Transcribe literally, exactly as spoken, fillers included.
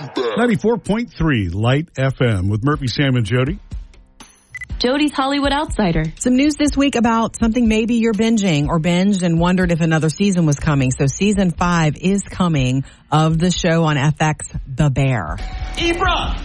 ninety-four point three Light F M with Murphy, Sam, and Jody. Jody's Hollywood Outsider. Some news this week about something maybe you're binging or binged and wondered if another season was coming. So season five is coming of the show on F X, The Bear. Ibra!